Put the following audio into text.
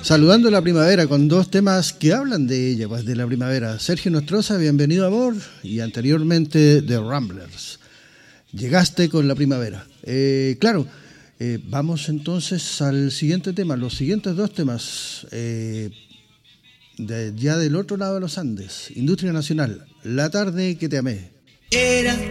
Saludando la primavera con dos temas que hablan de ella, pues de la primavera. Sergio Nostroza, Bienvenido Amor, y anteriormente The Ramblers. Llegaste con la primavera. Vamos entonces al siguiente tema, los siguientes dos temas, ya del otro lado de los Andes. Industria Nacional, La tarde que te amé.